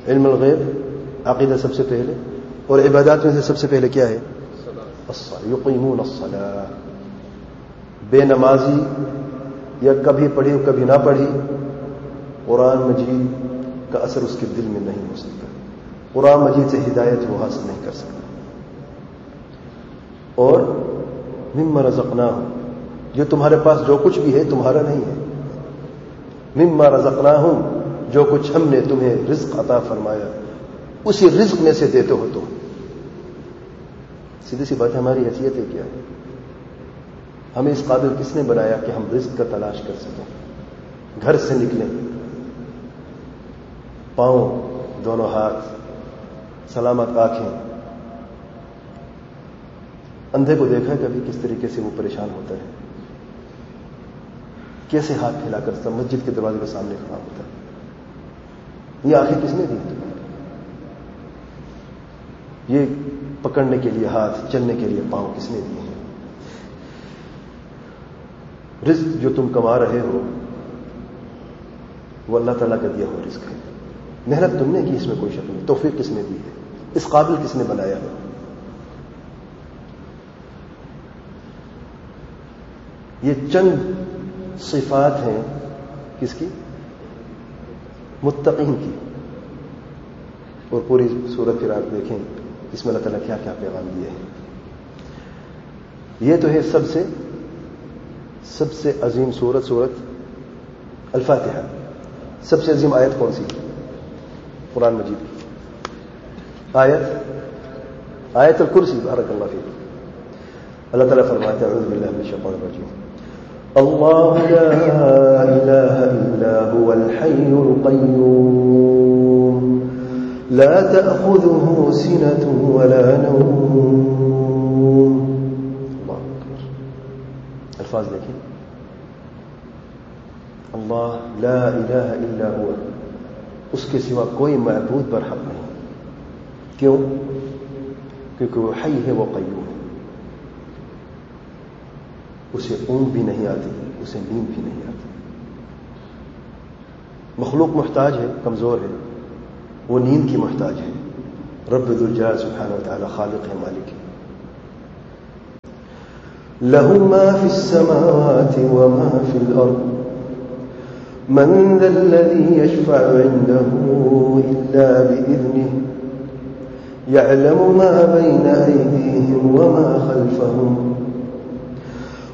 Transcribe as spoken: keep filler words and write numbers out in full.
علم الغیب عقیدہ سب سے پہلے، اور عبادات میں سے سب سے پہلے کیا ہے؟ الصلاۃ، یقیمون الصلاۃ. بے نمازی یا کبھی پڑھی اور کبھی نہ پڑھی، قرآن مجید کا اثر اس کے دل میں نہیں ہو سکتا، قرآن مجید سے ہدایت وہ حاصل نہیں کر سکتا. اور مما رزقناہم، جو تمہارے پاس جو کچھ بھی ہے تمہارا نہیں ہے. مما رزقناہم، جو کچھ ہم نے تمہیں رزق عطا فرمایا اسی رزق میں سے دیتے ہو تم. سیدھی سی بات، ہماری حیثیت ہے کیا ہے؟ ہمیں اس قابل کس نے بنایا کہ ہم رزق کا تلاش کر سکیں؟ گھر سے نکلیں، پاؤں، دونوں ہاتھ، سلامت آنکھیں. اندھے کو دیکھا ہے کبھی کس طریقے سے وہ پریشان ہوتا ہے؟ کیسے ہاتھ پھیلا کر سب مسجد کے دروازے کے سامنے کھڑا ہوتا ہے؟ یہ آنکھیں کس نے دی تمہیں؟ یہ پکڑنے کے لیے ہاتھ، چلنے کے لیے پاؤں کس نے دیے ہیں؟ رزق جو تم کما رہے ہو وہ اللہ تعالیٰ کا دیا ہوا رزق ہے. محنت تم نے کی، اس میں کوئی شک نہیں. توفیق کس نے دی ہے؟ اس قابل کس نے بنایا ہے؟ یہ چند صفات ہیں کس کی؟ متقین کی. اور پوری سورت پھر آپ دیکھیں اس میں اللہ تعالیٰ کیا کیا پیغام دیے ہیں. یہ تو ہے سب سے سب سے عظیم سورت، سورت الفاتحہ. سب سے عظیم آیت کون سی قرآن مجید کی؟ آیت آیت الکرسی. بارک اللہ فیک. اللہ تعالیٰ فرماتے ہیں اعوذ باللہ من الشیطان الرجیم اللہ لا الہ الا هو الحی القیوم لا تأخذه سنة ولا نوم. اللہ اکبر. الفاظ دیکھیں، اللہ لا الہ الا هو، اس کے سوا کوئی معبود برحق نہیں. کیوں؟ کیونکہ وہ حی ہے، وہ قیوم ہے. اسے اونگ بھی نہیں آتی، اسے نیند بھی نہیں آتی. مخلوق محتاج ہے، کمزور ہے، وہ نیند کی محتاج ہے. رب ذوالجلال سبحانہ وتعالی خالق ہے، مالک ہے. لہ ما فی السماوات وما فی الارض من ذا الذی یشفع عنده الا بإذنه يعلم ما بين أيديهم وما خلفهم